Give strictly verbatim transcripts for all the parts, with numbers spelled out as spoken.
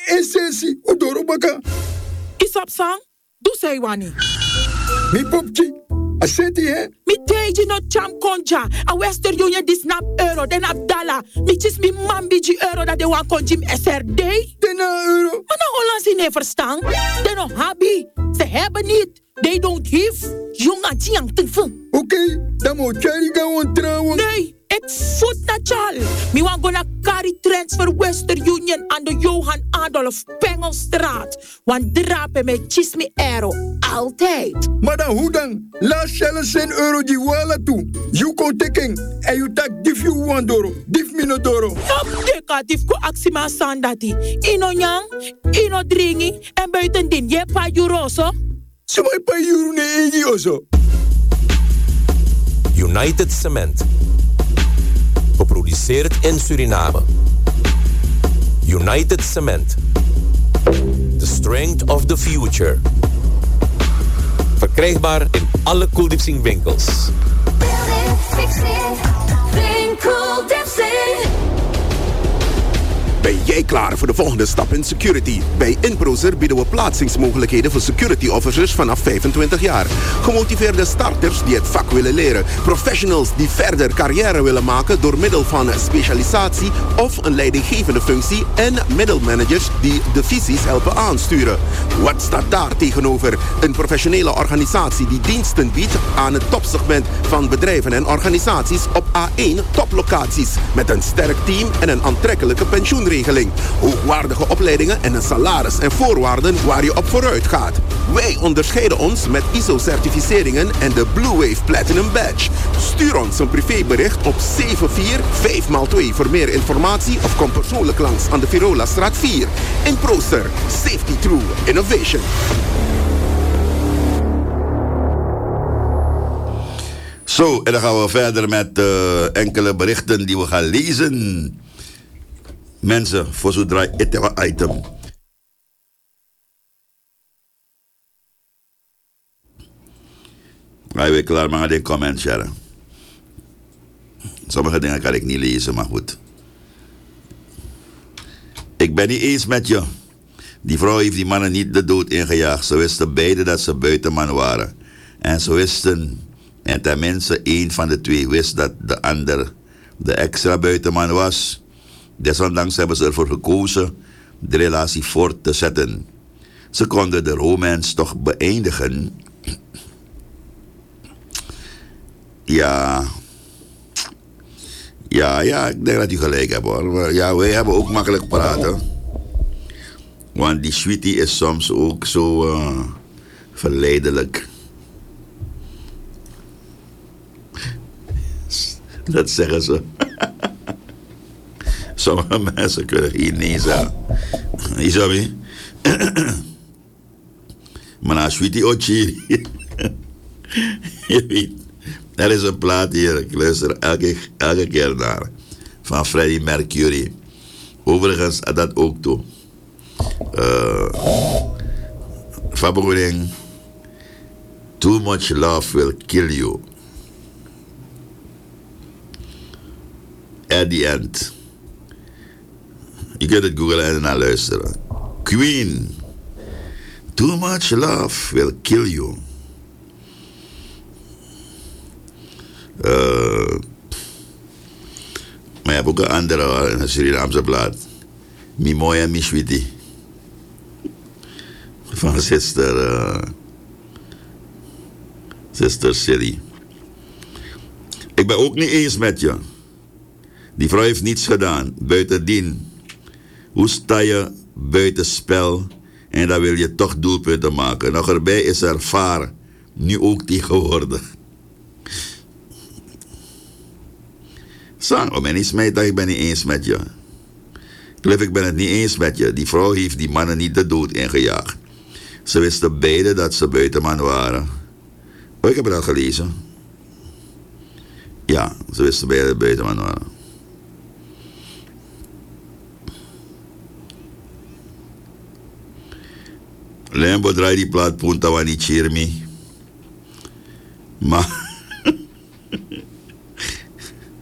Essentie, Udorobaka. Isap sang, doe zij wani. Mi popchi, aseti hè? Mi teji no cham konja. A Western Union dis nap euro, den ap dollar. Mi chis mi mambiji euro dat de wan konjim S R D. Dena euro. Maar nou Hollandse nee verstaan. Den no habi. Ze hebben niet. They don't give. Jonga tiang te fun. Oké, dan moet Cherry gaan trouwen. Nee, ik voet na chal. Mi wan gonna carry transfer Western Union aan de Johan Adolf Pengelstraat. Want drapen met chismi euro. Altijd. Maar dan hoe dan? Laat Shell zijn euro die wala toe. You kon teken. En you tak dif you wan doro. Dif mi no doro. Yop deka dif ko aksima sandati. Ino nyang, ino dringi. En buiten din, je pa euro so. Sumay pa euro ne egi oso. United Cement. Geproduceerd in Suriname. United Cement. The strength of the future. Verkrijgbaar in alle Cool-Diepzing winkels. Ben jij klaar voor de volgende stap in security? Bij InProzer bieden we plaatsingsmogelijkheden voor security officers vanaf vijfentwintig jaar. Gemotiveerde starters die het vak willen leren. Professionals die verder carrière willen maken door middel van specialisatie of een leidinggevende functie. En middelmanagers die de visies helpen aansturen. Wat staat daar tegenover? Een professionele organisatie die diensten biedt aan het topsegment van bedrijven en organisaties op A één toplocaties. Met een sterk team en een aantrekkelijke pensioenregeling. Hoogwaardige opleidingen en een salaris en voorwaarden waar je op vooruit gaat. Wij onderscheiden ons met I S O-certificeringen en de Blue Wave Platinum Badge. Stuur ons een privébericht op zeven vier vijf maal twee voor meer informatie of kom persoonlijk langs aan de Virola straat vier. InProzer, Safety Through Innovation. Zo, en dan gaan we verder met uh, enkele berichten die we gaan lezen. Mensen, voor zodra het item. Ga je weer klaar maken met de comments, Sharon. Sommige dingen kan ik niet lezen, maar goed. Ik ben niet eens met je. Die vrouw heeft die mannen niet de dood ingejaagd. Ze wisten beide dat ze buitenman waren. En ze wisten, en tenminste één van de twee wist dat de ander de extra buitenman was. Desondanks hebben ze ervoor gekozen de relatie voort te zetten. Ze konden de romance toch beëindigen. Ja. Ja, ja, ik denk dat u gelijk hebt hoor. Maar ja, wij hebben ook makkelijk praten. Want die sweetie is soms ook zo uh, verleidelijk. Dat zeggen ze. Sommige mensen kunnen hier nee zeggen. Isabi. Maar na sweetie ochi. Je weet. Er is een plaat hier, ik luister elke, elke keer naar. Van Freddie Mercury. Overigens, dat ook toe. Uh, Faboring. Too much love will kill you. At the end. Je kunt het googlen en naar luisteren. Queen. Too much love will kill you. Uh, maar je hebt ook een andere, een Surinaamse plaat. Mi mooi en mi sweetie. Van sister... Uh, sister Silly. Ik ben ook niet eens met je. Die vrouw heeft niets gedaan. Buitendien. Hoe sta je buiten spel en dan wil je toch doelpunten maken. Nog erbij is er V A R. Nu ook tegenwoordig. Sang, oh, ben niet met dat ik ben niet eens met je. Cliff, ik ben het niet eens met je. Die vrouw heeft die mannen niet de dood ingejaagd. Ze wisten beide dat ze buitenman waren. Oh, ik heb het al gelezen. Ja, ze wisten beide dat ze buitenman waren. Lembo draai die plaat punta wani chirmi. Maar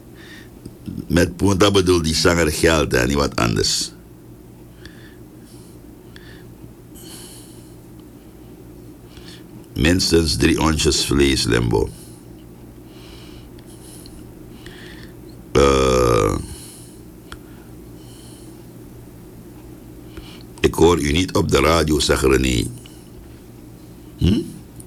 met punta bedoel die zanger geld en niet wat anders. Minstens drie onsjes vlees, Limbo. Uh, ik hoor u niet op de radio, zegt René. Hm?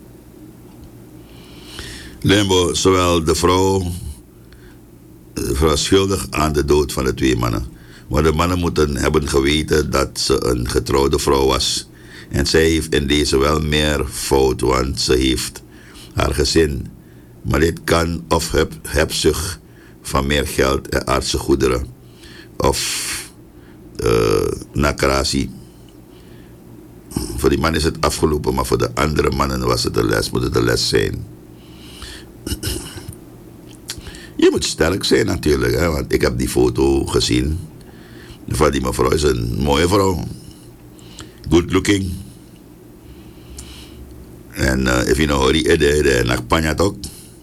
Limbo, zowel de vrouw, de vrouw schuldig aan de dood van de twee mannen. Maar de mannen moeten hebben geweten dat ze een getrouwde vrouw was. En zij heeft in deze wel meer fout, want ze heeft haar gezin. Maar dit kan of heb, hebzucht van meer geld en aardse goederen. Of uh, nakrasie. Voor die man is het afgelopen, maar voor de andere mannen was het de les, moet het de les zijn. Je moet sterk zijn natuurlijk, hè, want ik heb die foto gezien. Van die mevrouw is een mooie vrouw. Good looking. En uh, if you know hori ede de nakpanya ook.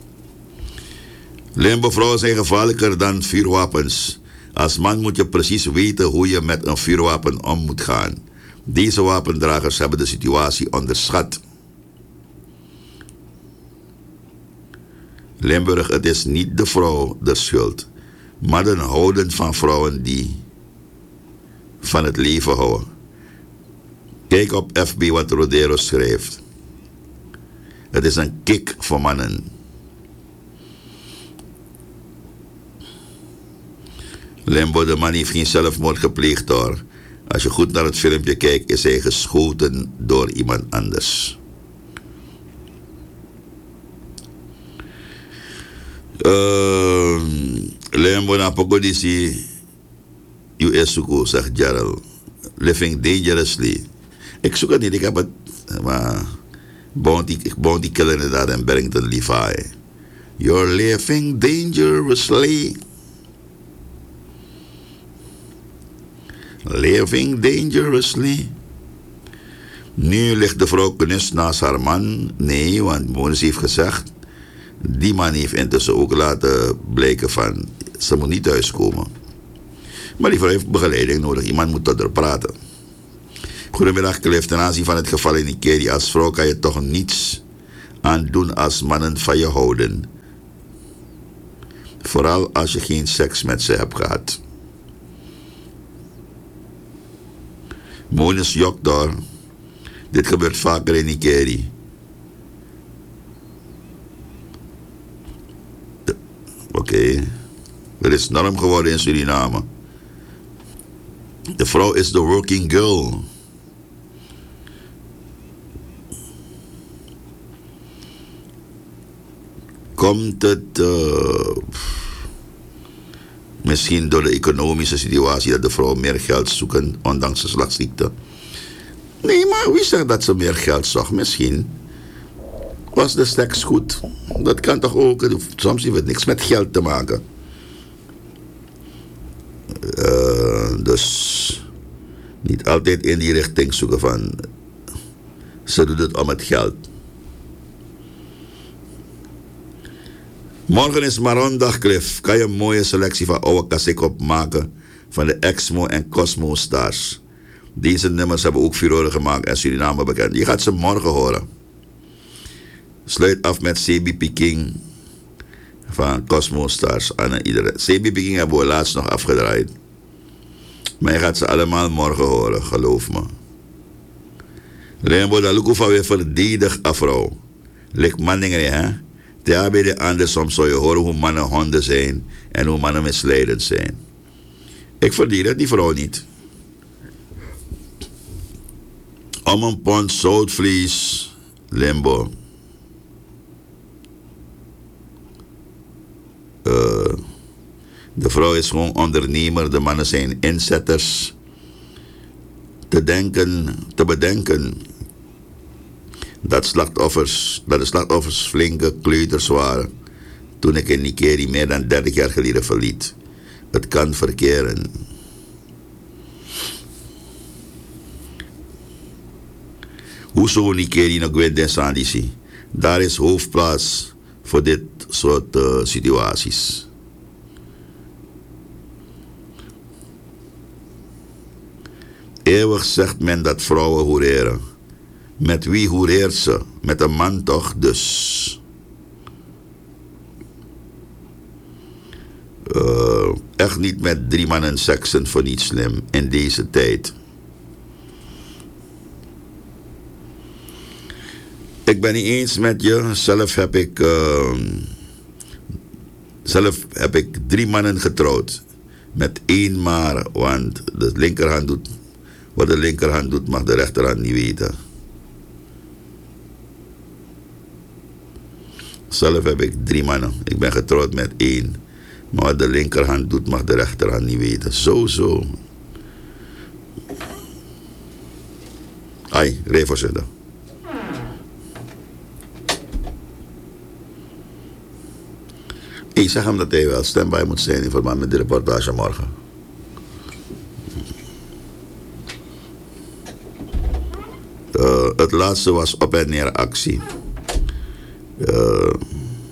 Limbo vrouwen zijn gevaarlijker dan vuurwapens. Als man moet je precies weten hoe je met een vuurwapen om moet gaan. Deze wapendragers hebben de situatie onderschat. Limburg, het is niet de vrouw de schuld, maar de houden van vrouwen die van het leven houden. Kijk op F B wat Rodero schrijft. Het is een kick voor mannen. Limbo, de man heeft geen zelfmoord gepleegd hoor. Als je goed naar het filmpje kijkt, is hij geschoten door iemand anders. Uh, Limbo na pokodisi U S suku, zegt Gerald. Living dangerously. Ik zoek het niet, ik heb het. Maar bounty, bounty killer inderdaad in Barrington Levi. You're living dangerously. Living dangerously. Nu ligt de vrouw knus naast haar man. Nee, want Monis heeft gezegd. Die man heeft intussen ook laten blijken van. Ze moet niet thuiskomen. Maar die vrouw heeft begeleiding nodig. Iemand moet tot haar praten. Goedemiddag Cliff. Ten aanzien van het geval in Nigeria. Als vrouw kan je toch niets aan doen als mannen van je houden. Vooral als je geen seks met ze hebt gehad. Monis jokt daar. Dit gebeurt vaker in Nigeria. Oké. Okay. Er is norm geworden in Suriname. De vrouw is de working girl. Komt het uh, misschien door de economische situatie dat de vrouwen meer geld zoeken, ondanks de slagziekte? Nee, maar wie zegt dat ze meer geld zocht? Misschien was de seks goed. Dat kan toch ook. Soms heeft het niks met geld te maken. Uh, dus niet altijd in die richting zoeken van ze doet het om het geld. Morgen is Marondag, Cliff. Kan je een mooie selectie van oude cassette opmaken van de Exmo en Cosmo Stars. Deze nummers hebben ook furoren gemaakt en Suriname bekend. Je gaat ze morgen horen. Sluit af met C B Peking van Cosmo Stars aan iedereen. C B Peking hebben we laatst nog afgedraaid. Maar je gaat ze allemaal morgen horen, geloof me. Lembo, dat lukt van weer verdedig afrouw. Lik manningen, hè? Daar bij de anderen soms zou je horen hoe mannen honden zijn en hoe mannen misleidend zijn. Ik verdedig die vrouw niet. Om een pond zoutvlees, Limbo. Uh, de vrouw is gewoon ondernemer, de mannen zijn inzetters. Te denken, te bedenken dat slachtoffers, dat de slachtoffers flinke kleuters waren toen ik in Nigeria meer dan dertig jaar geleden verliet. Het kan verkeren. Hoezo Nigeria nog Gwende Sandisi? Daar is hoofdplaats voor dit soort uh, situaties. Eeuwig zegt men dat vrouwen hoereren. Met wie hoereert ze? Met een man toch dus. Uh, echt niet met drie mannen seksen voor niet slim in deze tijd. Ik ben niet eens met je. Zelf heb ik, uh, zelf heb ik drie mannen getrouwd. Met één maar, want de linkerhand doet, wat de linkerhand doet, mag de rechterhand niet weten. Zelf heb ik drie mannen. Ik ben getrouwd met één. Maar wat de linkerhand doet, mag de rechterhand niet weten. Zo, zo. Ai, rij voorzitter. Ik zeg hem dat hij wel standby moet zijn in verband met de reportage morgen. Uh, het laatste was op en neer actie. Uh,